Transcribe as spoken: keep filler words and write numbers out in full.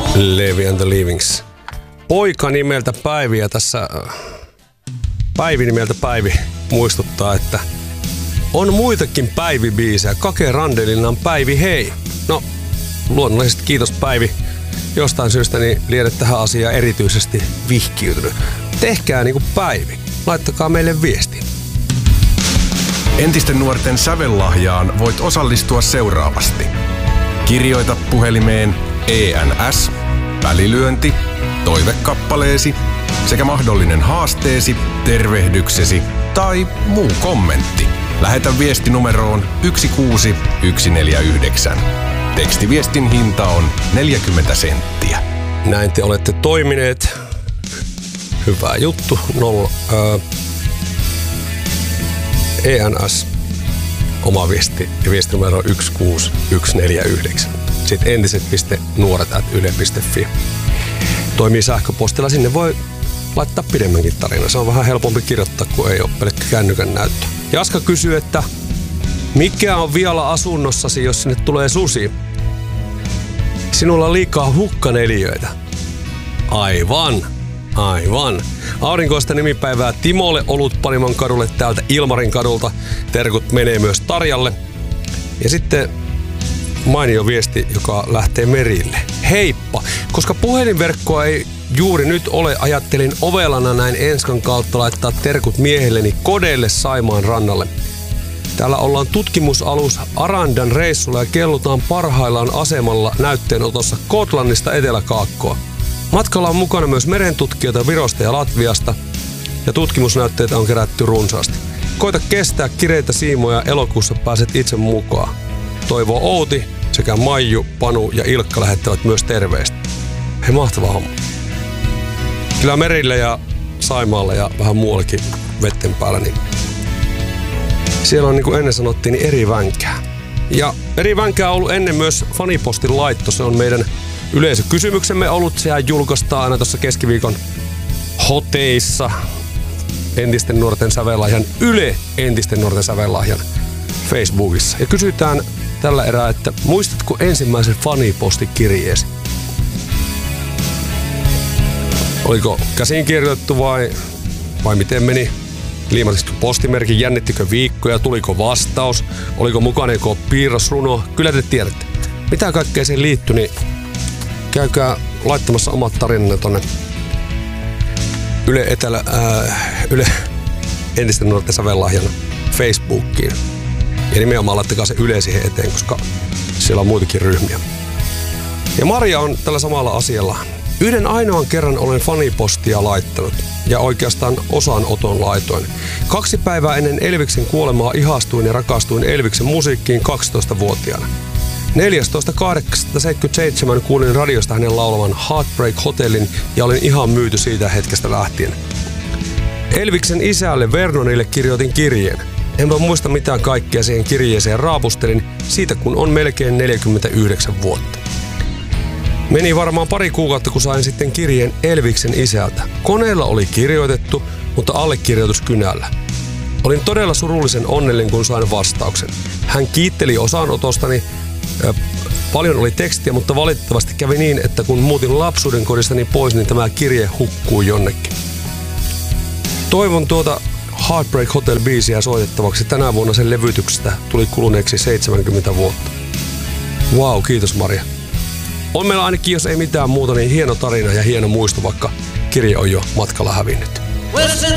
Levi and the Leavings. Poika nimeltä Päivi ja tässä Päivi nimeltä Päivi muistuttaa, että on muitakin Päivi-biisejä. Kake Randelinnan Päivi hei. No, luonnollisesti kiitos Päivi. Jostain syystä niin liedet tähän asiaan erityisesti vihkiytynyt. Tehkää niinku Päivi. Laittakaa meille viesti. Entisten nuorten sävellahjaan voit osallistua seuraavasti. Kirjoita puhelimeen E N S, välilyönti, toivekappaleesi sekä mahdollinen haasteesi, tervehdyksesi tai muu kommentti. Lähetä viesti numeroon yksi kuusi yksi neljä yhdeksän. Tekstiviestin hinta on neljäkymmentä senttiä. Näin te olette toimineet. Hyvä juttu. Nolla, ää, E N S. Oma viesti ja viestinumero yksi kuusi yksi neljä yhdeksän. Sitten entiset.nuoret at yle piste fi. Toimii sähköpostilla. Sinne voi laittaa pidemmänkin tarina. Se on vähän helpompi kirjoittaa, kun ei ole pelkkä kännykän näyttö. Jaska kysyy, että mikä on vielä asunnossasi, jos sinne tulee susi? Sinulla on liikaa hukkaneliöitä. Aivan, aivan. Aurinkoista nimipäivää Timolle Olutpanimon kadulle täältä Ilmarin kadulta. Terkut menee myös Tarjalle. Ja sitten mainio viesti, joka lähtee Merille. Heippa! Koska puhelinverkkoa ei juuri nyt ole, ajattelin ovelana näin Enskan kautta laittaa terkut miehelleni Kodelle Saimaan rannalle. Täällä ollaan tutkimusalus Arandan reissulla ja kellutaan parhaillaan asemalla näytteenotossa Kotlannista Etelä-Kaakkoa. Matkalla on mukana myös merentutkijoita Virosta ja Latviasta ja tutkimusnäytteitä on kerätty runsaasti. Koita kestää kireitä siimoja, elokuussa pääset itse mukaan. Toivo Outi sekä Maiju, Panu ja Ilkka lähettävät myös terveistä. Hei, mahtava homma. Kyllä merillä ja Saimaalla ja vähän muuallakin vetten päällä, niin siellä on, niin kuin ennen sanottiin, niin eri vänkää. Ja eri vänkää on ollut ennen myös fanipostin laitto. Se on meidän yleisökysymyksemme ollut. Sehän julkaistaan aina tuossa keskiviikon hoteissa entisten nuorten sävellahjan Yle entisten nuorten sävellahjan Facebookissa. Ja kysytään tällä erää, että muistatko ensimmäisen fanipostikirjeesi? Oliko käsin kirjoitettu vai, vai miten meni? Liimatitko postimerkin, jännittikö viikkoja, tuliko vastaus, oliko mukana joko piirrosruno? Kyllä te tiedätte. Mitä kaikkea siihen liittyy, niin käykää laittamassa omat tarinanne tonne Yle, Etelä, ää, Yle entisten nuorten sävellahjan Facebookiin. Ja nimenomaan laittakaa se Yle siihen eteen, koska siellä on muitakin ryhmiä. Ja Maria on tällä samalla asialla. Yhden ainoan kerran olen fanipostia laittanut ja oikeastaan osanoton laitoin. Kaksi päivää ennen Elviksen kuolemaa ihastuin ja rakastuin Elviksen musiikkiin kaksitoistavuotiaana. neljästoista kahdeksatta seitsemänkymmentäseitsemän kuulin radiosta hänen laulavan Heartbreak Hotelin ja olin ihan myyty siitä hetkestä lähtien. Elviksen isälle Vernonille kirjoitin kirjeen. Enpä muista mitään kaikkea siihen kirjeeseen raapustelin siitä kun on melkein neljäkymmentäyhdeksän vuotta. Meni varmaan pari kuukautta, kun sain sitten kirjeen Elviksen isältä. Koneella oli kirjoitettu, mutta allekirjoitus kynällä. Olin todella surullisen onnellinen, kun sain vastauksen. Hän kiitteli osanotostani. Paljon oli tekstiä, mutta valitettavasti kävi niin, että kun muutin lapsuuden kodistani pois, niin tämä kirje hukkuu jonnekin. Toivon tuota Heartbreak Hotel-biisiä soitettavaksi. Tänä vuonna sen levytyksestä tuli kuluneeksi seitsemänkymmentä vuotta. Wow, kiitos Maria. On meillä ainakin, jos ei mitään muuta, niin hieno tarina ja hieno muisto, vaikka kirje on jo matkalla hävinnyt.